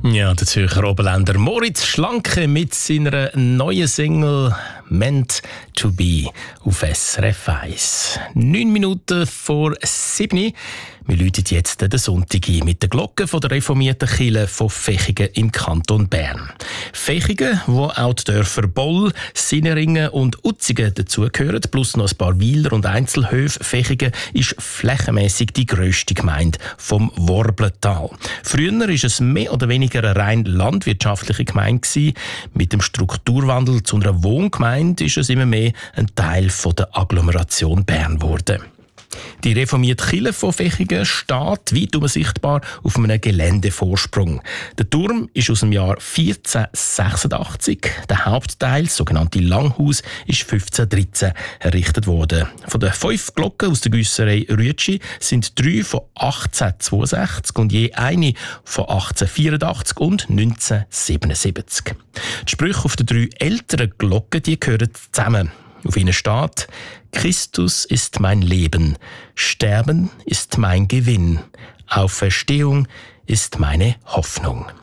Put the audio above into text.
Ja, der Zürcher Oberländer Moritz Schlanke mit seiner neuen Single «Meant to be» auf SRF 1. 9 Minuten vor 7. Wir läuten jetzt den Sonntag ein mit der Glocke von der reformierten Kirche von Vechigen im Kanton Bern. Vechigen, wo auch die Dörfer Boll, Sinneringen und Utzigen dazugehören, plus noch ein paar Weiler und Einzelhöfe. Vechigen ist flächenmässig die grösste Gemeinde vom Worblental. Früher war es mehr oder weniger eine rein landwirtschaftliche Gemeinde gewesen. Mit dem Strukturwandel zu einer Wohngemeinde ist es immer mehr ein Teil von der Agglomeration Bern geworden. Die reformierte Kirche von Vechigen steht weit sichtbar auf einem Geländevorsprung. Der Turm ist aus dem Jahr 1486. Der Hauptteil, das sogenannte Langhaus, ist 1513 errichtet worden. Von den 5 Glocken aus der Güsserei Rütschi sind 3 von 1862 und je eine von 1884 und 1977. Die Sprüche auf den 3 älteren Glocken die gehören zusammen. Auf ihnen steht: Christus ist mein Leben, Sterben ist mein Gewinn, Auferstehung ist meine Hoffnung.